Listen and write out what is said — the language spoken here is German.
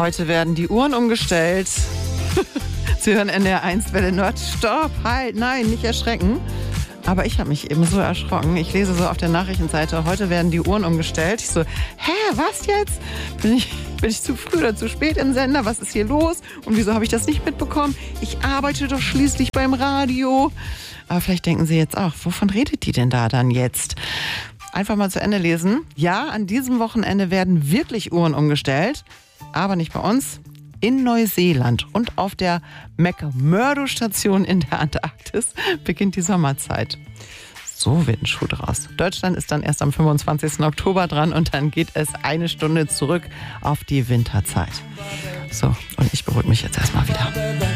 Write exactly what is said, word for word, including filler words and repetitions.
Heute werden die Uhren umgestellt. Sie hören N D R eins Welle Nord. Stopp, halt, nein, nicht erschrecken. Aber ich habe mich eben so erschrocken. Ich lese so auf der Nachrichtenseite, heute werden die Uhren umgestellt. Ich so, hä, was jetzt? Bin ich, bin ich zu früh oder zu spät im Sender? Was ist hier los? Und wieso habe ich das nicht mitbekommen? Ich arbeite doch schließlich beim Radio. Aber vielleicht denken Sie jetzt auch, wovon redet die denn da dann jetzt? Einfach mal zu Ende lesen. Ja, an diesem Wochenende werden wirklich Uhren umgestellt. Aber nicht bei uns. In Neuseeland und auf der McMurdo-Station in der Antarktis beginnt die Sommerzeit. So wird ein Schuh draus. Deutschland ist dann erst am fünfundzwanzigsten Oktober dran und dann geht es eine Stunde zurück auf die Winterzeit. So, und ich beruhige mich jetzt erstmal wieder.